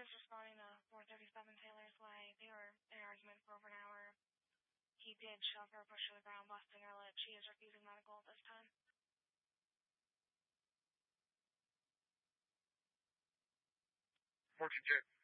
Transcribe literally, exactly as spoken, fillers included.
is responding to four thirty-seven Taylor's Way. They were in an argument for over an hour. He did shove her, push her to the ground, busting her lip. She is refusing medical at this time. fourteen J.